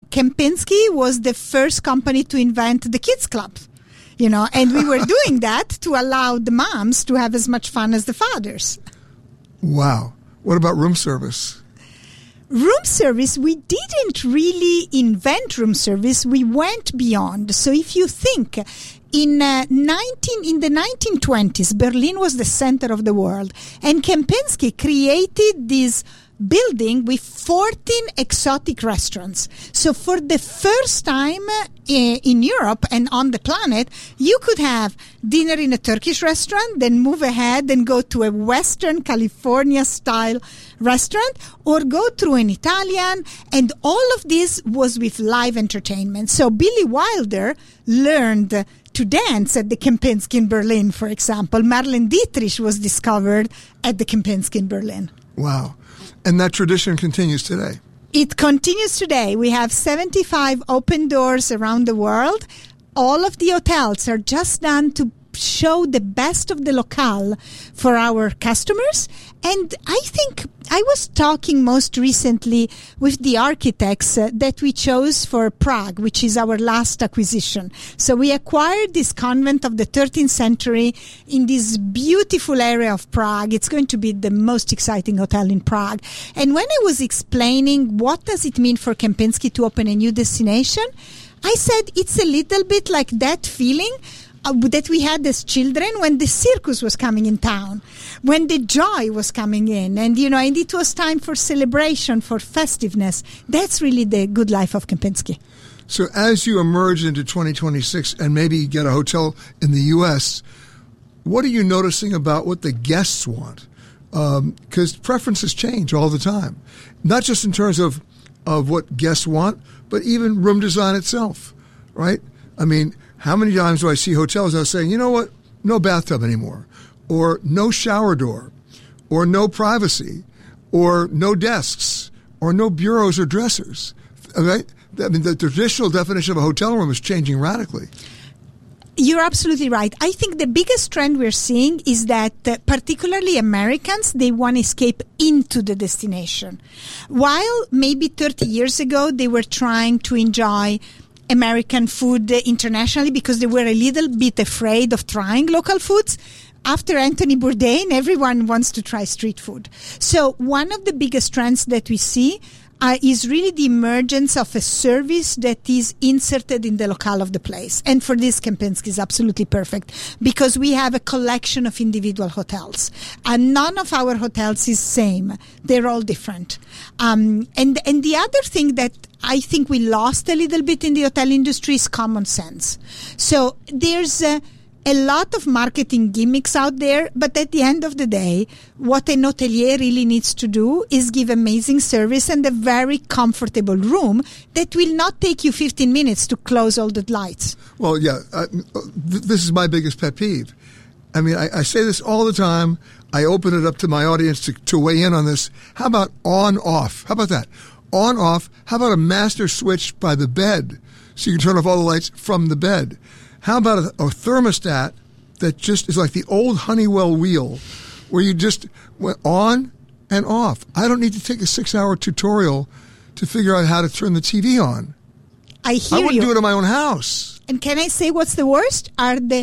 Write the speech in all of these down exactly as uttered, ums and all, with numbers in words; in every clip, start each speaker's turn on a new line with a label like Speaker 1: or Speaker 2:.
Speaker 1: Kempinski was the first company to invent the kids club. You know, and we were doing that to allow the moms to have as much fun as the fathers.
Speaker 2: Wow. What about room service?
Speaker 1: Room service, we didn't really invent room service. We went beyond. So if you think in uh, nineteen in the nineteen twenties, Berlin was the center of the world, and Kempinski created this building with fourteen exotic restaurants. So for the first time uh, in Europe and on the planet, you could have dinner in a Turkish restaurant, then move ahead and go to a Western California style restaurant, or go through an Italian, and all of this was with live entertainment. So Billy Wilder learned to dance at the Kempinski in Berlin, for example. Marlene Dietrich was discovered at the Kempinski in Berlin.
Speaker 2: Wow. And that tradition continues today.
Speaker 1: It continues today. We have seventy-five open doors around the world. All of the hotels are just done to show the best of the locale for our customers. And I think I was talking most recently with the architects uh, that we chose for Prague, which is our last acquisition. So we acquired this convent of the thirteenth century in this beautiful area of Prague. It's going to be the most exciting hotel in Prague. And when I was explaining what does it mean for Kempinski to open a new destination, I said it's a little bit like that feeling Uh, that we had as children when the circus was coming in town, when the joy was coming in, and you know, and it was time for celebration, for festiveness. That's really the good life of Kempinski.
Speaker 2: So as you emerge into twenty twenty-six and maybe get a hotel in the U S, what are you noticing about what the guests want? Because um, preferences change all the time, not just in terms of, of what guests want, but even room design itself, right? I mean, how many times do I see hotels that are saying, you know what, no bathtub anymore, or no shower door, or no privacy, or no desks, or no bureaus or dressers, okay? I mean, the traditional definition of a hotel room is changing radically.
Speaker 1: You're absolutely right. I think the biggest trend we're seeing is that uh, particularly Americans, they want to escape into the destination. While maybe thirty years ago, they were trying to enjoy American food internationally because they were a little bit afraid of trying local foods. After Anthony Bourdain, everyone wants to try street food. So one of the biggest trends that we see uh, is really the emergence of a service that is inserted in the locale of the place. And for this, Kempinski is absolutely perfect because we have a collection of individual hotels. And none of our hotels is same. They're all different. Um, and, and the other thing that I think we lost a little bit in the hotel industry is common sense. So there's a, a lot of marketing gimmicks out there, but at the end of the day, what an hotelier really needs to do is give amazing service and a very comfortable room that will not take you fifteen minutes to close all the lights.
Speaker 2: Well, yeah, uh, th- this is my biggest pet peeve. I mean, I, I say this all the time. I open it up to my audience to, to weigh in on this. How about on-off? How about that? On-off, how about a master switch by the bed so you can turn off all the lights from the bed? How about a, a thermostat that just is like the old Honeywell wheel where you just went on and off? I don't need to take a six-hour tutorial to figure out how to turn the T V on.
Speaker 1: I hear you.
Speaker 2: I wouldn't do it in my own house.
Speaker 1: And can I say what's the worst? Are the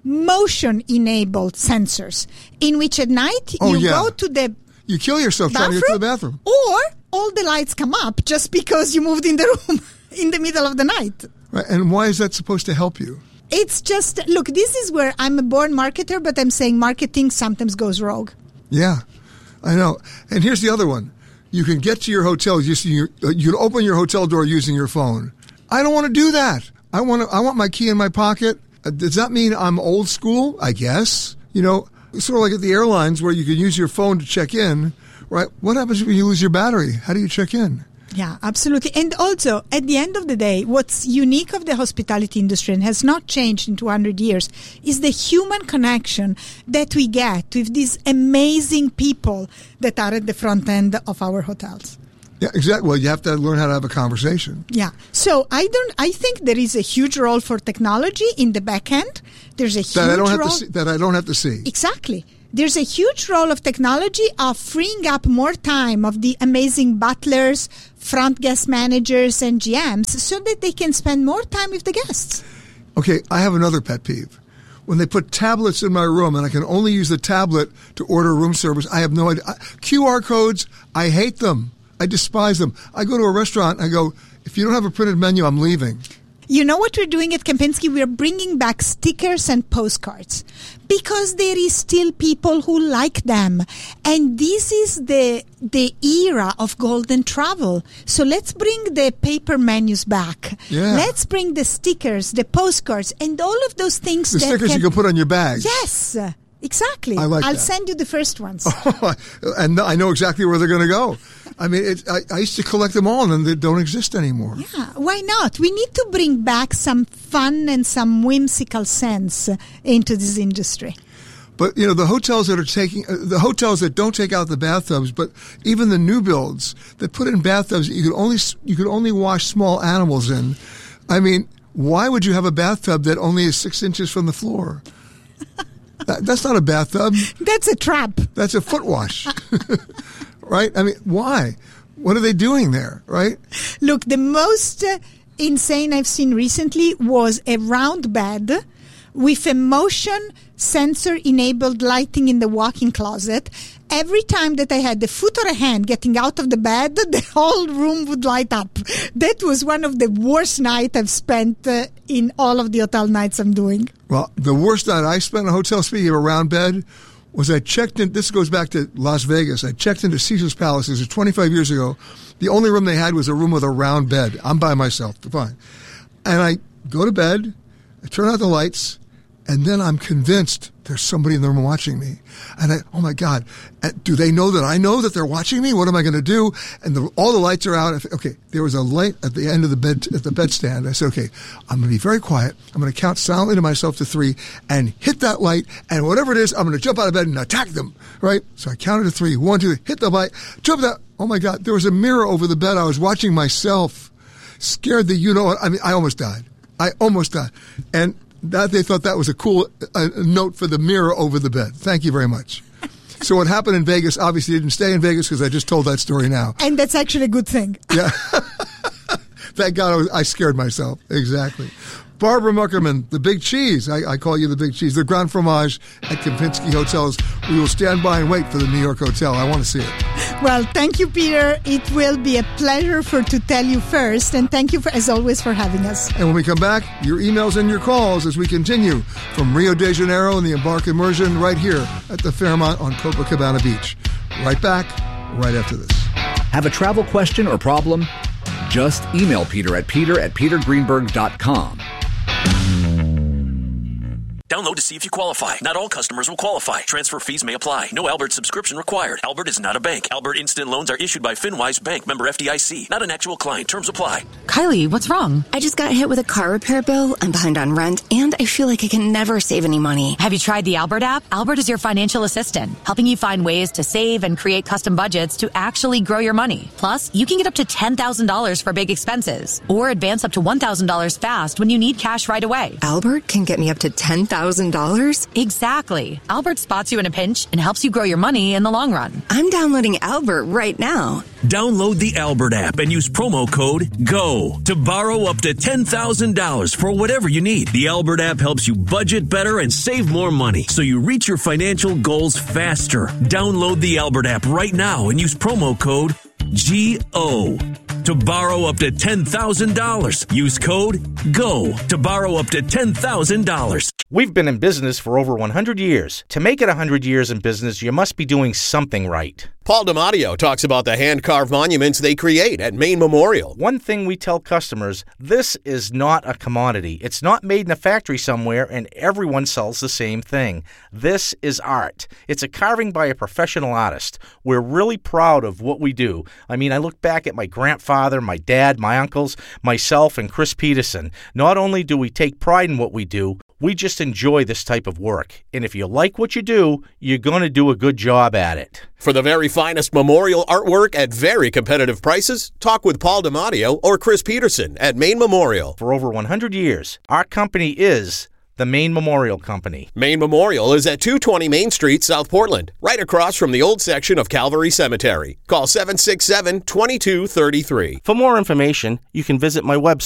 Speaker 1: motion-enabled sensors in which at night
Speaker 2: oh,
Speaker 1: you
Speaker 2: yeah.
Speaker 1: go to the
Speaker 2: You kill yourself
Speaker 1: bathroom,
Speaker 2: trying to get to the bathroom.
Speaker 1: Or all the lights come up just because you moved in the room in the middle of the night.
Speaker 2: Right. And why is that supposed to help you?
Speaker 1: It's just, look, this is where I'm a born marketer, but I'm saying marketing sometimes goes rogue.
Speaker 2: Yeah, I know. And here's the other one. You can get to your hotel using your, uh, you can open your hotel door using your phone. I don't want to do that. I want to, I want my key in my pocket. Uh, does that mean I'm old school? I guess. You know, sort of like at the airlines where you can use your phone to check in, right? What happens when you lose your battery? How do you check in?
Speaker 1: Yeah, absolutely. And also, at the end of the day, what's unique of the hospitality industry and has not changed in two hundred years is the human connection that we get with these amazing people that are at the front end of our hotels.
Speaker 2: Yeah, exactly. Well, you have to learn how to have a conversation.
Speaker 1: Yeah. So I don't. I think there is a huge role for technology in the back end. There's a huge
Speaker 2: that I don't have
Speaker 1: role
Speaker 2: to see, that I don't have to see.
Speaker 1: Exactly. There's a huge role of technology of freeing up more time of the amazing butlers, front desk managers and G Ms so that they can spend more time with the guests.
Speaker 2: Okay, I have another pet peeve. When they put tablets in my room and I can only use the tablet to order room service, I have no idea. Q R codes, I hate them. I despise them. I go to a restaurant and I go, if you don't have a printed menu, I'm leaving.
Speaker 1: You know what we're doing at Kempinski? We're bringing back stickers and postcards because there is still people who like them. And this is the the era of golden travel. So let's bring the paper menus back.
Speaker 2: Yeah.
Speaker 1: Let's bring the stickers, the postcards, and all of those things.
Speaker 2: The
Speaker 1: that
Speaker 2: stickers
Speaker 1: can,
Speaker 2: you can put on your bag.
Speaker 1: Yes, exactly.
Speaker 2: I like
Speaker 1: I'll
Speaker 2: that.
Speaker 1: send you the first ones.
Speaker 2: And I know exactly where they're going to go. I mean, it, I, I used to collect them all, and then they don't exist anymore.
Speaker 1: Yeah, why not? We need to bring back some fun and some whimsical sense into this industry.
Speaker 2: But, you know, the hotels that are taking, uh, the hotels that don't take out the bathtubs, but even the new builds that put in bathtubs that you could only, you could only wash small animals in. I mean, why would you have a bathtub that only is six inches from the floor? that, that's not a bathtub.
Speaker 1: That's a trap.
Speaker 2: That's a foot wash. Right? I mean, why? What are they doing there, right?
Speaker 1: Look, the most uh, insane I've seen recently was a round bed with a motion sensor-enabled lighting in the walk-in closet. Every time that I had the foot or a hand getting out of the bed, the whole room would light up. That was one of the worst nights I've spent uh, in all of the hotel nights I'm doing.
Speaker 2: Well, the worst night I spent in a hotel, speaking of a round bed, was I checked in, this goes back to Las Vegas, I checked into Caesar's Palace, this was twenty-five years ago. The only room they had was a room with a round bed. I'm by myself, fine. And I go to bed, I turn out the lights, and then I'm convinced there's somebody in the room watching me. And I, oh my God, do they know that I know that they're watching me? What am I going to do? And the, all the lights are out. Okay, there was a light at the end of the bed, at the bedstand. I said, okay, I'm going to be very quiet. I'm going to count silently to myself to three and hit that light. And whatever it is, I'm going to jump out of bed and attack them, right? So I counted to three. One, two, hit the light, jump out. Oh my God, there was a mirror over the bed. I was watching myself, scared that you know what. I mean, I almost died. I almost died. And that they thought that was a cool uh, note for the mirror over the bed. Thank you very much. So what happened in Vegas obviously didn't stay in Vegas because I just told that story now.
Speaker 1: And that's actually a good thing.
Speaker 2: Yeah. Thank God I, was, I scared myself. Exactly. Barbara Muckerman, the Big Cheese. I, I call you the Big Cheese. The Grand Fromage at Kempinski Hotels. We will stand by and wait for the New York hotel. I want to see it.
Speaker 1: Well, thank you, Peter. It will be a pleasure for to tell you first. And thank you, for, as always, for having us.
Speaker 2: And when we come back, your emails and your calls as we continue from Rio de Janeiro and the Embark Immersion right here at the Fairmont on Copacabana Beach. Right back, right after this.
Speaker 3: Have a travel question or problem? Just email Peter at peter at peter greenberg dot com.
Speaker 4: Download to see if you qualify. Not all customers will qualify. Transfer fees may apply. No Albert subscription required. Albert is not a bank. Albert Instant Loans are issued by FinWise Bank, member F D I C. Not an actual client. Terms apply.
Speaker 5: Kylie, what's wrong?
Speaker 6: I just got hit with a car repair bill. I'm behind on rent, and I feel like I can never save any money.
Speaker 5: Have you tried the Albert app? Albert is your financial assistant, helping you find ways to save and create custom budgets to actually grow your money. Plus, you can get up to ten thousand dollars for big expenses, or advance up to one thousand dollars fast when you need cash right away.
Speaker 6: Albert can get me up to ten thousand dollars?
Speaker 5: Exactly. Albert spots you in a pinch and helps you grow your money in the long run.
Speaker 6: I'm downloading Albert right now.
Speaker 4: Download the Albert app and use promo code GO to borrow up to ten thousand dollars for whatever you need. The Albert app helps you budget better and save more money so you reach your financial goals faster. Download the Albert app right now and use promo code G O to borrow up to ten thousand dollars. Use code GO to borrow up to ten thousand dollars.
Speaker 7: We've been in business for over one hundred years. To make it one hundred years in business, you must be doing something right.
Speaker 8: Paul DiMatteo talks about the hand-carved monuments they create at Maine Memorial.
Speaker 7: One thing we tell customers, this is not a commodity. It's not made in a factory somewhere and everyone sells the same thing. This is art. It's a carving by a professional artist. We're really proud of what we do. I mean, I look back at my grandfather, my dad, my uncles, myself, and Chris Peterson. Not only do we take pride in what we do, we just enjoy this type of work. And if you like what you do, you're going to do a good job at it.
Speaker 8: For the very finest memorial artwork at very competitive prices, talk with Paul DiMatteo or Chris Peterson at Maine Memorial.
Speaker 7: For over one hundred years, our company is the Maine Memorial Company.
Speaker 8: Maine Memorial is at two twenty Main Street, South Portland, right across from the old section of Calvary Cemetery. Call seven six seven, two two three three.
Speaker 7: For more information, you can visit my website,